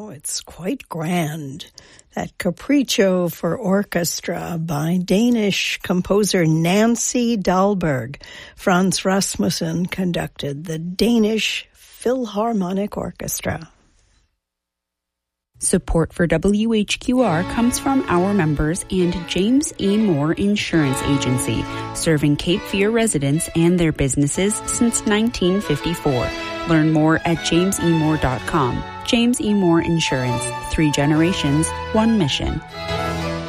it's quite grand. That Capriccio for orchestra by Danish composer Nancy Dahlberg. Frans Rasmussen conducted the Danish Philharmonic Orchestra. Support for WHQR comes from our members and James E. Moore Insurance Agency, serving Cape Fear residents and their businesses since 1954. Learn more at jamesemore.com. James E. Moore Insurance. 3 generations, 1 mission.